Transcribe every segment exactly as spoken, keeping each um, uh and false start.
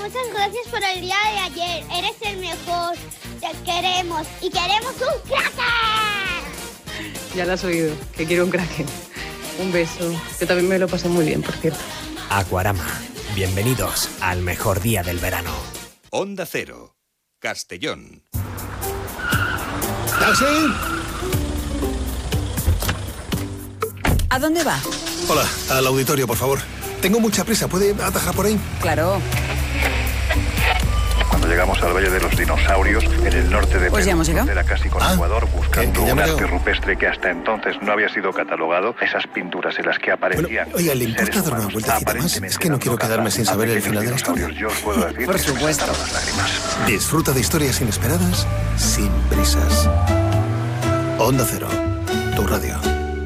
muchas gracias por el día de ayer. Eres el mejor. Te queremos y queremos un Kraken. Ya lo has oído, que quiero un Kraken. Un beso. Yo también me lo pasé muy bien, por cierto. Aquarama. Bienvenidos al mejor día del verano. Onda Cero. Castellón. ¿Taxi? ¿A dónde va? Hola, al auditorio, por favor. Tengo mucha prisa, ¿puede atajar por ahí? Claro. Cuando llegamos al Valle de los Dinosaurios, en el norte de pues ya hemos llegado. Era casi con ah, Ecuador, buscando que, que un arte rupestre que hasta entonces no había sido catalogado. Esas pinturas en las que aparecían... Bueno, oiga, ¿le importa dar una vueltecita más? Es que no quiero quedarme sin saber el final de la historia. Yo os puedo decir por supuesto. Disfruta de historias inesperadas, sin prisas. Onda Cero, tu radio.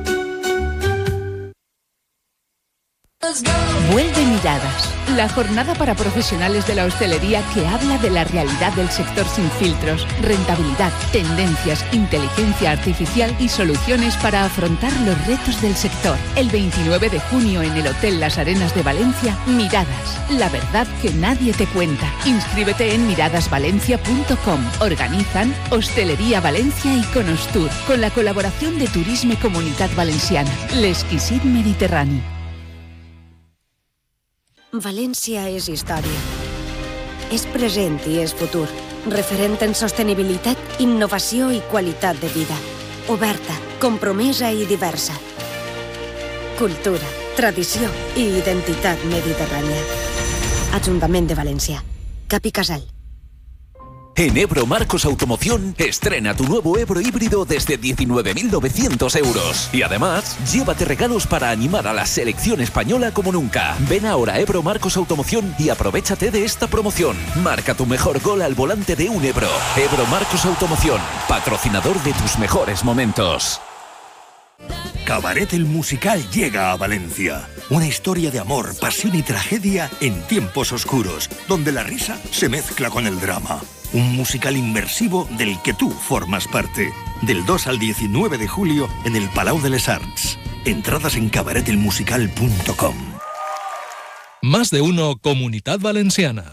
Vuelve Miradas, la jornada para profesionales de la hostelería que habla de la realidad del sector sin filtros, rentabilidad, tendencias, inteligencia artificial y soluciones para afrontar los retos del sector. El veintinueve de junio en el Hotel Las Arenas de Valencia, Miradas, la verdad que nadie te cuenta. Inscríbete en miradas valencia punto com. Organizan Hostelería Valencia y Conostur, con la colaboración de Turisme Comunitat Valenciana, l'Exquisit Mediterrani. València és història. És present i és futur. Referent en sostenibilitat, innovació i qualitat de vida. Oberta, compromesa i diversa. Cultura, tradició i identitat mediterrània. Ajuntament de València. Cap i Casal. En Ebro Marcos Automoción, estrena tu nuevo Ebro híbrido desde diecinueve mil novecientos euros. Y además, llévate regalos para animar a la selección española como nunca. Ven ahora a Ebro Marcos Automoción y aprovéchate de esta promoción. Marca tu mejor gol al volante de un Ebro. Ebro Marcos Automoción, patrocinador de tus mejores momentos. Cabaret el musical llega a Valencia. Una historia de amor, pasión y tragedia en tiempos oscuros, donde la risa se mezcla con el drama. Un musical inmersivo del que tú formas parte. Del dos al diecinueve de julio en el Palau de les Arts. Entradas en cabaret el musical punto com. Más de uno, Comunidad Valenciana.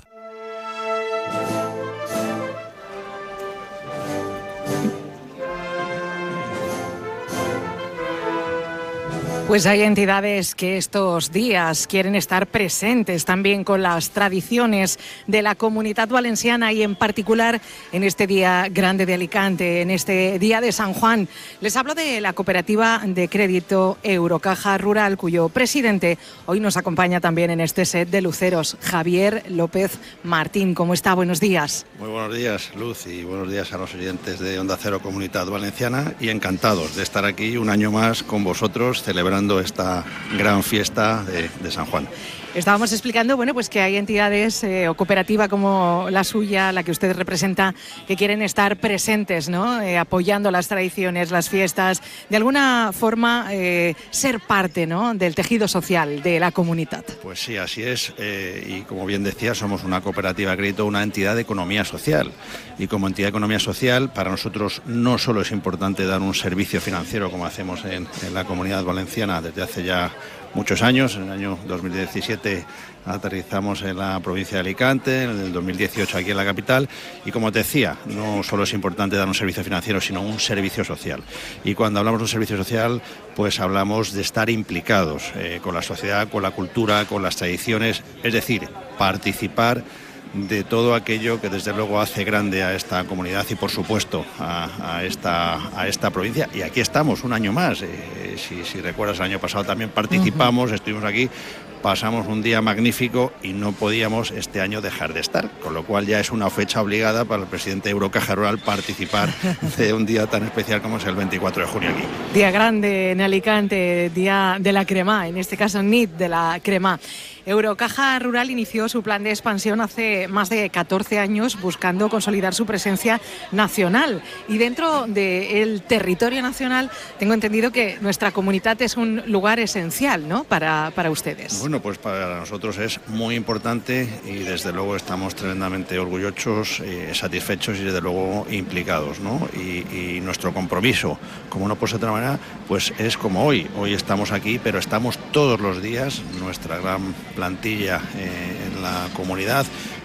Pues hay entidades que estos días quieren estar presentes también con las tradiciones de la Comunidad Valenciana y en particular en este Día Grande de Alicante, en este Día de San Juan. Les hablo de la cooperativa de crédito Eurocaja Rural, cuyo presidente hoy nos acompaña también en este set de luceros, Javier López Martín. ¿Cómo está? Buenos días. Muy buenos días, Luz, y buenos días a los oyentes de Onda Cero Comunidad Valenciana y encantados de estar aquí un año más con vosotros celebrando esta gran fiesta de, de San Juan. Estábamos explicando, bueno, pues que hay entidades eh, o cooperativa como la suya, la que usted representa, que quieren estar presentes, ¿no? Eh, apoyando las tradiciones, las fiestas, de alguna forma eh, ser parte, ¿no?, del tejido social de la comunidad. Pues sí, así es. Eh, y como bien decía, somos una cooperativa de crédito, una entidad de economía social. Y como entidad de economía social, para nosotros no solo es importante dar un servicio financiero como hacemos en, en la Comunidad Valenciana desde hace ya muchos años. En el año dos mil diecisiete aterrizamos en la provincia de Alicante, en el dos mil dieciocho aquí en la capital, y como te decía, no solo es importante dar un servicio financiero, sino un servicio social. Y cuando hablamos de un servicio social, pues hablamos de estar implicados eh, con la sociedad, con la cultura, con las tradiciones, es decir, participar de todo aquello que desde luego hace grande a esta comunidad y por supuesto a, a, esta, a esta provincia. Y aquí estamos un año más. Eh, si, si recuerdas, el año pasado también participamos, uh-huh. estuvimos aquí, pasamos un día magnífico y no podíamos este año dejar de estar, con lo cual ya es una fecha obligada para el presidente de Eurocaja Rural participar de un día tan especial como es el veinticuatro de junio aquí. Día grande en Alicante, día de la crema, en este caso N I T de la crema. Eurocaja Rural inició su plan de expansión hace más de catorce años buscando consolidar su presencia nacional. Y dentro del territorio nacional tengo entendido que nuestra comunidad es un lugar esencial, ¿no?, para, para ustedes. Bueno, pues para nosotros es muy importante y desde luego estamos tremendamente orgullosos, eh, satisfechos y desde luego implicados, ¿no? Y, y nuestro compromiso, como no puede ser de otra manera, pues es como hoy. Hoy estamos aquí, pero estamos todos los días, nuestra gran plantilla eh, en la comunidad,